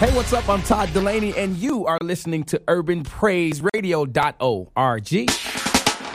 Hey, what's up? I'm Todd Delaney, and you are listening to Urban Praise Radio.org.